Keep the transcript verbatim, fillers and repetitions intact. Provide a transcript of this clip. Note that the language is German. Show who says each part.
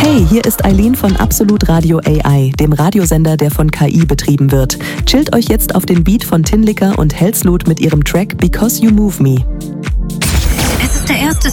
Speaker 1: Hey, hier ist Eileen von Absolut Radio A I, dem Radiosender, der von K I betrieben wird. Chillt euch jetzt auf den Beat von Tinlicker und Helsloot mit ihrem Track Because You Move Me.
Speaker 2: Es ist der erste